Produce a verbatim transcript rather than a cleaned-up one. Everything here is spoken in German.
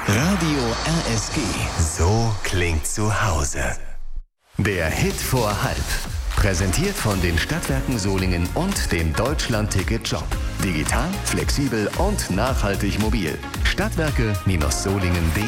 Radio R S G. So klingt zu Hause. Der Hit vor halb. Präsentiert von den Stadtwerken Solingen und dem Deutschland-Ticket-Job. Digital, flexibel und nachhaltig mobil. Stadtwerke-solingen punkt de